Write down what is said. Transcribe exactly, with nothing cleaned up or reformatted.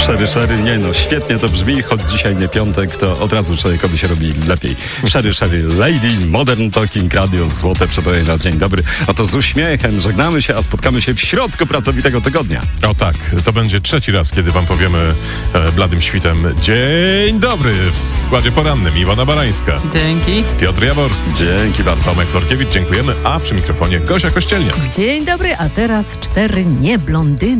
Szary, szary, nie no, świetnie to brzmi, choć dzisiaj nie piątek, to od razu człowiekowi się robi lepiej. Szary, szary lady, Modern Talking Radio, złote przeboje na dzień dobry. No to z uśmiechem żegnamy się, a spotkamy się w środku pracowitego tygodnia. O tak, to będzie trzeci raz, kiedy wam powiemy e, bladym świtem dzień dobry w składzie porannym. Iwona Barańska. Dzięki. Piotr Jaworski. Dzięki bardzo. Tomek Florkiewicz, dziękujemy, a przy mikrofonie Gosia Kościelnia. Dzień dobry, a teraz cztery nieblondyny.